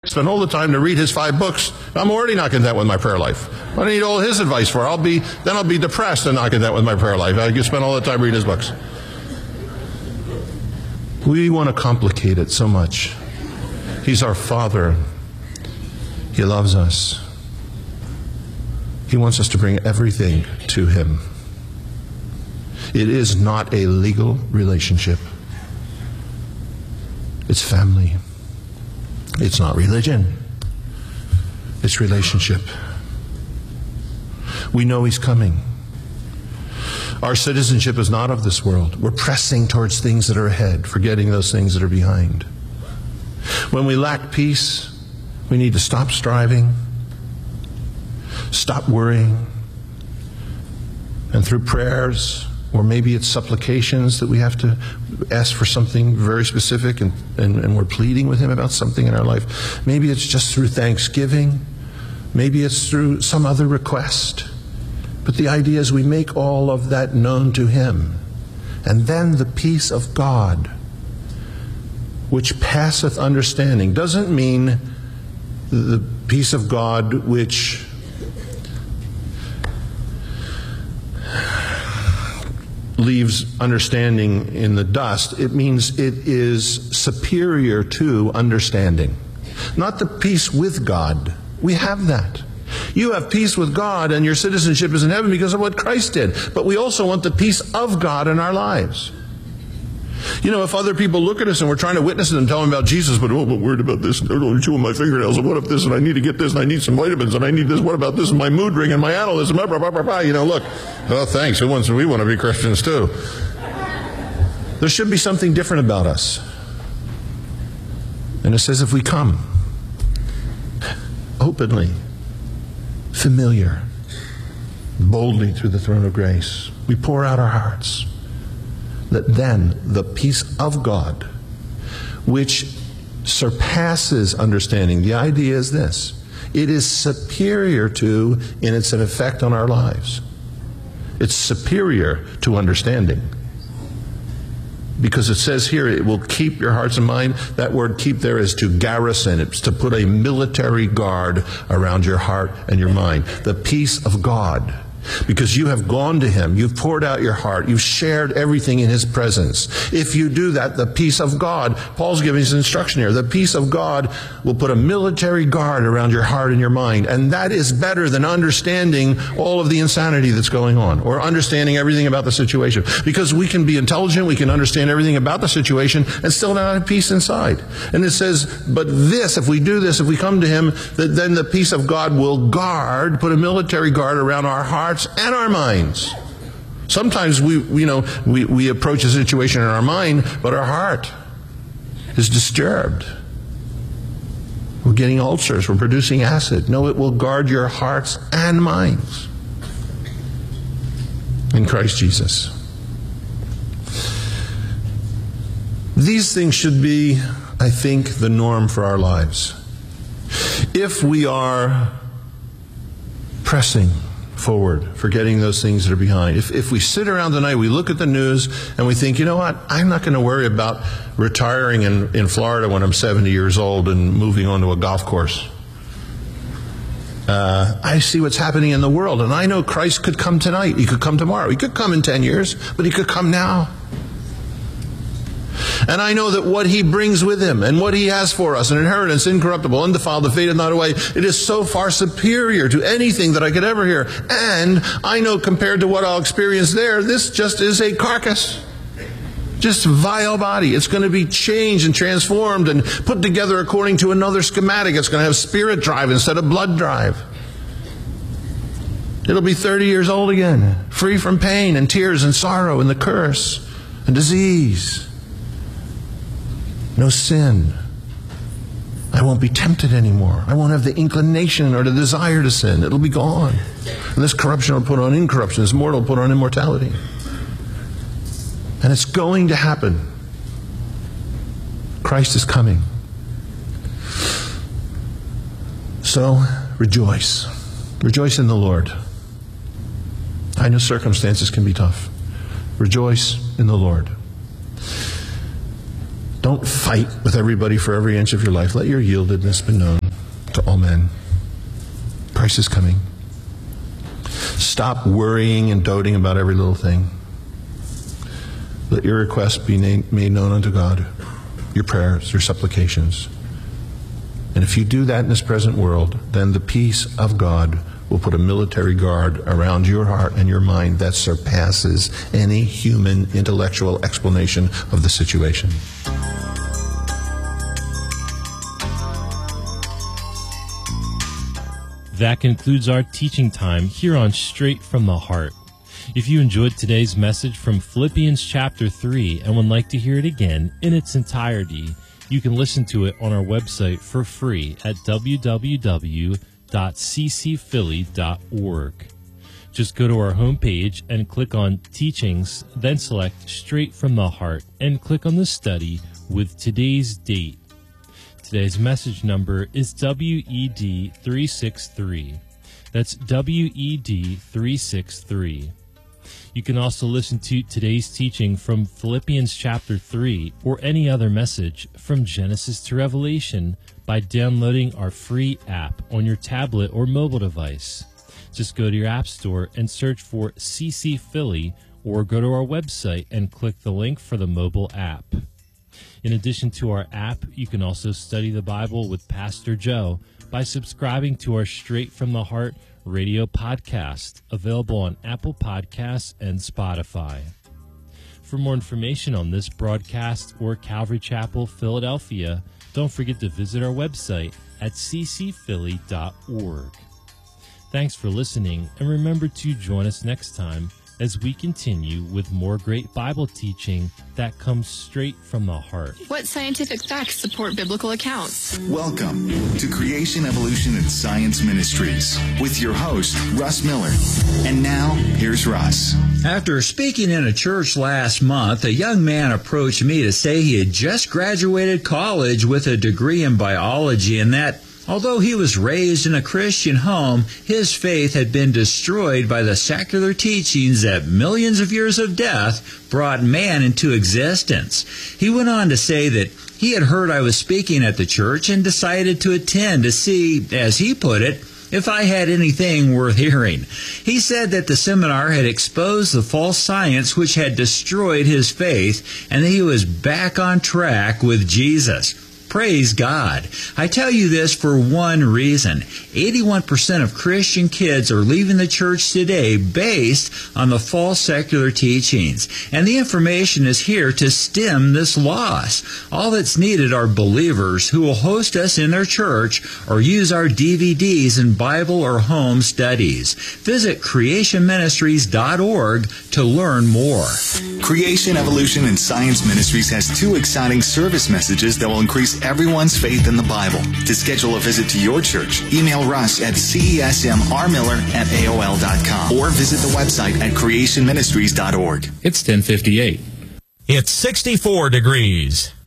spend all the time to read his 5 books. I'm already not content with my prayer life. What do I need all his advice for? I'll be depressed and not content with my prayer life. I can spend all the time reading his books. We want to complicate it so much. He's our Father. He loves us. He wants us to bring everything to him. It is not a legal relationship. It's family. It's not religion. It's relationship. We know he's coming. Our citizenship is not of this world. We're pressing towards things that are ahead, forgetting those things that are behind. When we lack peace, we need to stop striving, stop worrying, and through prayers, or maybe it's supplications that we have to ask for something very specific and we're pleading with him about something in our life. Maybe it's just through thanksgiving. Maybe it's through some other request. But the idea is we make all of that known to him. And then the peace of God, which passeth understanding, doesn't mean the peace of God which leaves understanding in the dust. It means it is superior to understanding. Not the peace with God. We have that. You have peace with God and your citizenship is in heaven because of what Christ did. But we also want the peace of God in our lives. You know, if other people look at us and we're trying to witness to them, tell them about Jesus, but oh, I'm worried about this, and they're only chewing my fingernails, and what if this, and I need to get this, and I need some vitamins, and I need this, what about this, and my mood ring, and my analyst, blah, blah, blah, blah, blah. You know, look, oh, thanks, we want to be Christians too. There should be something different about us. And it says if we come openly, familiar, boldly through the throne of grace, we pour out our hearts, that then the peace of God, which surpasses understanding, the idea is this: it is superior to in its effect on our lives. It's superior to understanding. Because it says here, it will keep your hearts and mind. That word keep there is to garrison. It's to put a military guard around your heart and your mind. The peace of God. Because you have gone to him, you've poured out your heart, you've shared everything in his presence. If you do that, the peace of God, Paul's giving us instruction here, the peace of God will put a military guard around your heart and your mind. And that is better than understanding all of the insanity that's going on, or understanding everything about the situation. Because we can be intelligent, we can understand everything about the situation, and still not have peace inside. And it says, but this, if we do this, if we come to him, then the peace of God will guard, put a military guard around our heart and our minds. Sometimes we approach a situation in our mind, but our heart is disturbed. We're getting ulcers, we're producing acid. No, it will guard your hearts and minds in Christ Jesus. These things should be, I think, the norm for our lives. If we are pressing forward, forgetting those things that are behind. If we sit around tonight, we look at the news, and we think, you know what, I'm not going to worry about retiring in Florida when I'm 70 years old and moving on to a golf course. I see what's happening in the world, and I know Christ could come tonight. He could come tomorrow. He could come in 10 years, but he could come now. And I know that what he brings with him and what he has for us, an inheritance incorruptible, undefiled, that fadeth not away, it is so far superior to anything that I could ever hear. And I know compared to what I'll experience there, this just is a carcass. Just vile body. It's going to be changed and transformed and put together according to another schematic. It's going to have spirit drive instead of blood drive. It'll be 30 years old again, free from pain and tears and sorrow and the curse and disease. No sin. I won't be tempted anymore. I won't have the inclination or the desire to sin. It'll be gone. And this corruption will put on incorruption. This mortal will put on immortality. And it's going to happen. Christ is coming. So, rejoice. Rejoice in the Lord. I know circumstances can be tough. Rejoice in the Lord. Don't fight with everybody for every inch of your life. Let your yieldedness be known to all men. Christ is coming. Stop worrying and doting about every little thing. Let your requests be made known unto God, your prayers, your supplications. And if you do that in this present world, then the peace of God will put a military guard around your heart and your mind that surpasses any human intellectual explanation of the situation. That concludes our teaching time here on Straight from the Heart. If you enjoyed today's message from Philippians chapter 3 and would like to hear it again in its entirety, you can listen to it on our website for free at www.ccphilly.org. Just go to our homepage and click on Teachings, then select Straight from the Heart and click on the study with today's date. Today's message number is WED 363. That's WED 363. You can also listen to today's teaching from Philippians chapter 3 or any other message from Genesis to Revelation by downloading our free app on your tablet or mobile device. Just go to your app store and search for CC Philly or go to our website and click the link for the mobile app. In addition to our app, you can also study the Bible with Pastor Joe by subscribing to our Straight from the Heart radio podcast, available on Apple Podcasts and Spotify. For more information on this broadcast or Calvary Chapel, Philadelphia, don't forget to visit our website at ccphilly.org. Thanks for listening, and remember to join us next time as we continue with more great Bible teaching that comes straight from the heart. What scientific facts support biblical accounts? Welcome to Creation, Evolution, and Science Ministries with your host, Russ Miller. And now, here's Russ. After speaking in a church last month, a young man approached me to say he had just graduated college with a degree in biology and that although he was raised in a Christian home, his faith had been destroyed by the secular teachings that millions of years of death brought man into existence. He went on to say that he had heard I was speaking at the church and decided to attend to see, as he put it, if I had anything worth hearing. He said that the seminar had exposed the false science which had destroyed his faith and that he was back on track with Jesus. Praise God. I tell you this for one reason. 81% of Christian kids are leaving the church today based on the false secular teachings. And the information is here to stem this loss. All that's needed are believers who will host us in their church or use our DVDs in Bible or home studies. Visit creationministries.org to learn more. Creation, Evolution, and Science Ministries has two exciting service messages that will increase everyone's faith in the Bible. To schedule a visit to your church, email Russ at cesmrmiller@aol.com or visit the website at creationministries.org. It's 10:58. It's 64 degrees.